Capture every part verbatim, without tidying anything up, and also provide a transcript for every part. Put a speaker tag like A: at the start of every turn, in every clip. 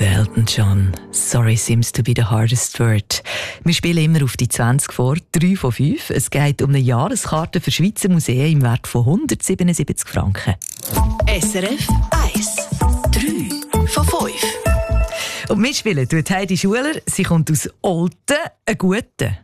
A: der Elton John. Sorry seems to be the hardest word. Wir spielen immer auf die zwanzig vor, drei von fünf. Es geht um eine Jahreskarte für Schweizer Museen im Wert von hundertsiebenundsiebzig Franken.
B: S R F eins, drei von fünf.
A: Und mitspielen tut Heidi Schuler. Sie kommt aus Olten. Einen guten.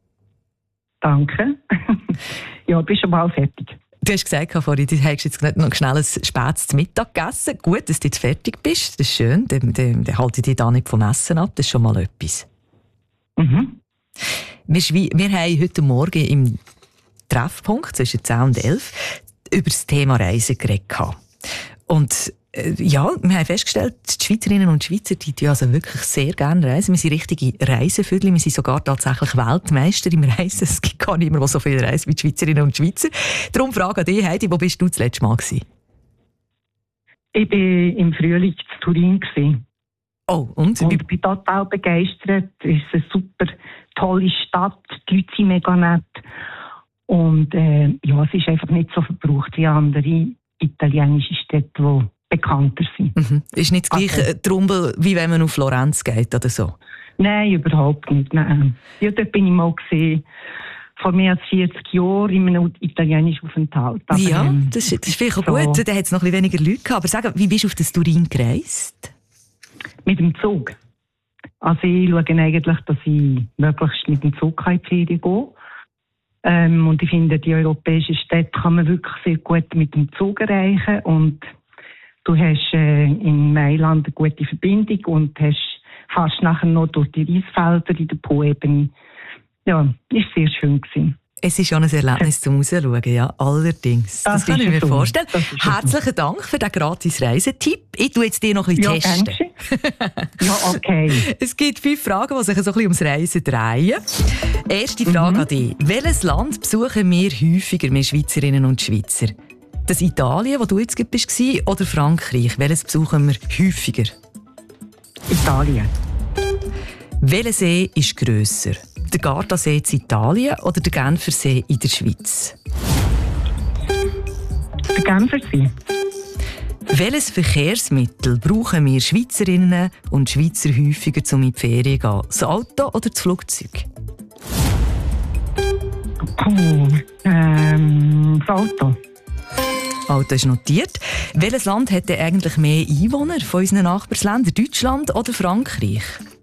C: Danke. Ja, bist schon mal fertig.
A: Du hast gesagt vorhin, du hast jetzt noch schnell ein spätes Mittag gegessen. Gut, dass du jetzt fertig bist. Das ist schön. Dann, dann, dann halte ich dich da nicht vom Essen ab. Das ist schon mal etwas.
C: Mhm.
A: Wir, wir haben heute Morgen im Treffpunkt zwischen zehn und elf über das Thema Reisen geredet. Und äh, ja, wir haben festgestellt, die Schweizerinnen und Schweizer, die, die also wirklich sehr gerne reisen. Wir sind richtige Reisevögel. Wir sind sogar tatsächlich Weltmeister im Reisen. Es gibt gar nicht mehr, die so viel reisen wie die Schweizerinnen und Schweizer. Darum frage an dich, Heidi, wo bist du das letzte Mal gewesen?
C: Ich war im Frühling in Turin.
A: Oh, und?
C: Und ich bin total begeistert. Es ist eine super tolle Stadt. Die Leute sind mega nett. Und äh, ja, es ist einfach nicht so verbraucht wie andere italienische Städte, die bekannter sind.
A: Mhm. Ist nicht das gleiche also, Trumbel, wie wenn man auf Florenz geht oder so?
C: Nein, überhaupt nicht. Nein. Ja, dort bin ich mal gesehen, vor mehr als vierzig Jahren in einem italienischen Aufenthalt. Aber,
A: ja,
C: ähm,
A: das, das ist vielleicht auch
C: so
A: gut. Da hat es noch ein bisschen weniger Leute gehabt. Aber sag, wie bist du auf das Turin gereist?
C: Mit dem Zug. Also ich schaue eigentlich, dass ich möglichst mit dem Zug in die Ferien gehe. Ähm, und ich finde, die europäischen Städte kann man wirklich sehr gut mit dem Zug erreichen. Und du hast äh, in Mailand eine gute Verbindung und hast fast nachher noch durch die Reisfelder in der Po-Ebene. Ja, ist sehr schön gewesen.
A: Es ist schon ein Erlebnis zum Rausschauen, ja, allerdings. Das, das kann ich mir so vorstellen. Herzlichen so. Dank für den gratis Reisetipp. Ich tue jetzt dir noch ein bisschen
C: ja,
A: testen.
C: Ja, okay.
A: Es gibt fünf Fragen, die sich so ein bisschen ums Reisen drehen. Erste Frage mhm. an dich. Welches Land besuchen wir häufiger, wir Schweizerinnen und Schweizer? Das Italien, wo du jetzt bist, oder Frankreich? Welches besuchen wir häufiger?
C: Italien.
A: Welcher See ist grösser? Der Gardasee in Italien oder der Genfersee in der Schweiz?
C: Der Genfersee.
A: Welches Verkehrsmittel brauchen wir Schweizerinnen und Schweizer häufiger, um in die Ferien zu gehen? Das Auto oder das Flugzeug?
C: Oh, ähm, das Auto.
A: Auto ist notiert. Welches Land hat denn eigentlich mehr Einwohner von unseren Nachbarländern? Deutschland oder Frankreich?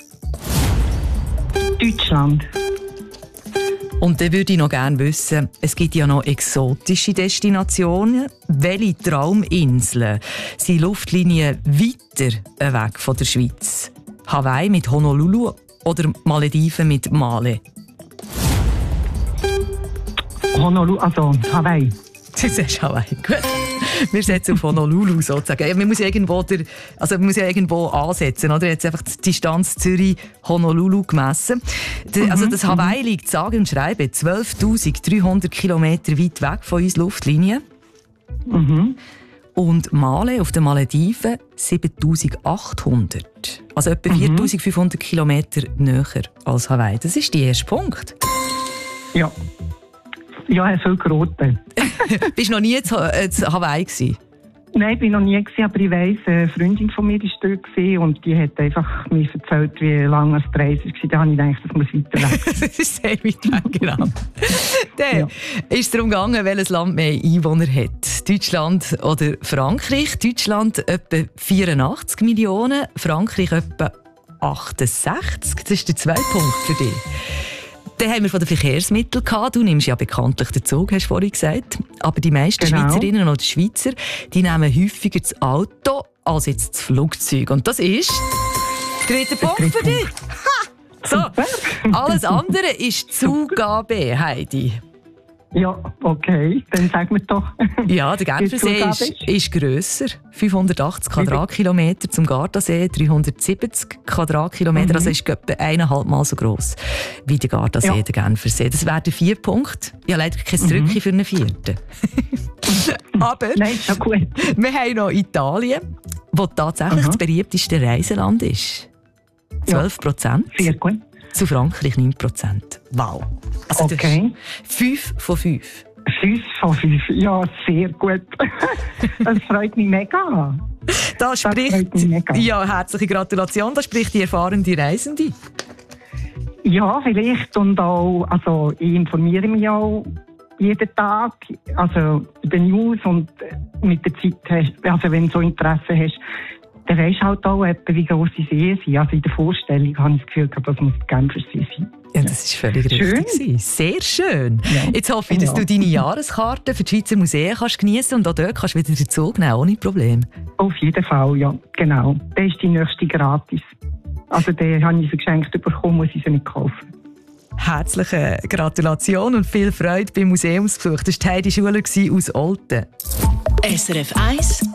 C: Deutschland.
A: Und dann würde ich noch gerne wissen, es gibt ja noch exotische Destinationen. Welche Trauminseln sind Luftlinien weiter weg von der Schweiz? Hawaii mit Honolulu oder Malediven mit Male?
C: Honolulu, also Hawaii.
A: Du sagst Hawaii, gut. Wir setzen auf Honolulu sozusagen. Man muss ja irgendwo, der, also man muss ja irgendwo ansetzen, oder? Jetzt einfach die Distanz Zürich-Honolulu gemessen. Mhm. Also das Hawaii liegt, sage und schreibe, zwölftausenddreihundert Kilometer weit weg von uns Luftlinie.
C: Mhm.
A: Und Male auf den Malediven siebentausendachthundert. Also etwa mhm. viertausendfünfhundert Kilometer näher als Hawaii. Das ist der erste Punkt.
C: Ja. Ja, er soll geraten.
A: Bist du noch nie zu Hawaii gewesen?
C: Nein, ich war noch nie gewesen, aber ich weiss, eine Freundin von mir war dort und die hat einfach mir erzählt, wie lange die Reise war. Da habe ich gedacht, das muss weiter weg.
A: Das ist sehr weit weg, genau. Dann ja. ist es darum gegangen, welches Land mehr Einwohner hat. Deutschland oder Frankreich? Deutschland etwa vierundachtzig Millionen, Frankreich etwa achtundsechzig. Das ist der zweite Punkt für dich. Dann haben wir von den Verkehrsmitteln gehabt. Du nimmst ja bekanntlich den Zug, hast du vorhin gesagt. Aber die meisten genau. Schweizerinnen oder Schweizer, die nehmen häufiger das Auto als jetzt das Flugzeug. Und das ist der dritte Punkt für dich. Ha! So, alles andere ist Zugabe, Heidi.
C: Ja, okay, dann sag mir doch.
A: Ja, der Genfersee ist, ist grösser. fünfhundertachtzig Quadratkilometer zum Gardasee, dreihundertsiebzig Quadratkilometer. Mhm. Also ist etwa eineinhalb Mal so gross wie der Gardasee, ja. der Genfersee. Das wäre der vierte Punkt. Ich habe leider kein Drückchen mhm. für einen vierten. Aber
C: nein, ist ja gut.
A: Wir haben noch Italien, wo tatsächlich mhm. das beliebteste Reiseland ist. zwölf Prozent.
C: Ja, sehr gut.
A: Zu Frankreich neun Prozent. Wow. Also
C: okay.
A: fünf von fünf.
C: Fünf von fünf, ja, sehr gut. Das freut mich mega.
A: Da spricht,
C: mega.
A: Ja, herzliche Gratulation, da spricht die erfahrene Reisende.
C: Ja, vielleicht. Und auch, also ich informiere mich auch jeden Tag, also über News, und mit der Zeit, hast, also wenn du so Interesse hast, dann weisst du halt auch etwa, wie gross die Seen sind. Also in der Vorstellung habe ich das Gefühl, das muss die Genfersee sein.
A: Ja, das war völlig
C: schön.
A: richtig. Sehr schön.
C: Ja.
A: Jetzt hoffe ich, dass
C: ja.
A: du deine Jahreskarte für die Schweizer Museen kannst geniessen und auch dort kannst du wieder den Zug nehmen, ohne Problem.
C: Auf jeden Fall, ja, genau. Der ist die nächste gratis. Also den habe ich so geschenkt bekommen, muss ich sie nicht kaufen.
A: Herzliche Gratulation und viel Freude beim Museumsbesuch. Das war Heidi Schuler aus Olten.
B: S R F eins